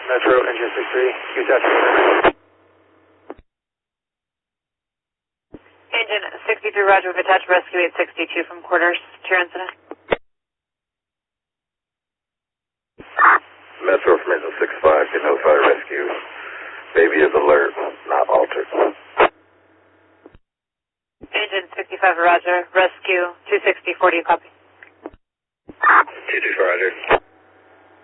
Metro, engine 63, QTAC. Engine 63, roger, we've attached rescue 862 from quarters to your incident. Metro from engine 65, get notified rescue. Baby is alert, not altered. Engine 65, roger, rescue 260, 40, copy. 224, roger.